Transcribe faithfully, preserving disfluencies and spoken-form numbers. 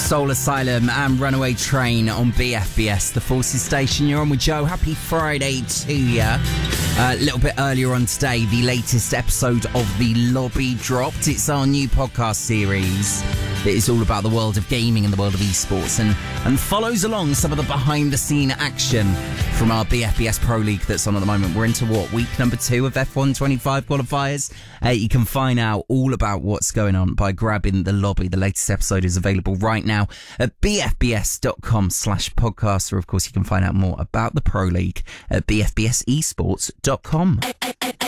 Soul Asylum and Runaway Train on B F B S, the Forces Station. You're on with Joe. Happy Friday to you. A little bit earlier on today, the latest episode of The Lobby dropped. It's our new podcast series that is all about the world of gaming and the world of esports, and, and follows along some of the behind-the-scene action from our B F B S Pro League that's on at the moment. We're into, what, week number two of F one twenty-five qualifiers? Uh, you can find out all about what's going on by grabbing The Lobby. The latest episode is available right now at bfbs.com slash podcast, or of course you can find out more about the Pro League at b f b s esports dot com.